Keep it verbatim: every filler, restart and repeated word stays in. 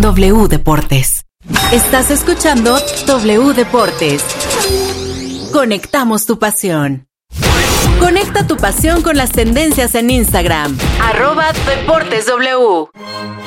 W Deportes. Estás escuchando W Deportes. Conectamos tu pasión. Conecta tu pasión con las tendencias en Instagram. Arroba Deportes W.